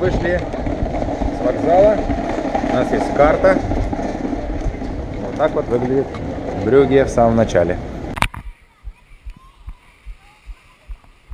вышли с вокзала. У нас есть карта. Вот так вот выглядит Брюгге в самом начале.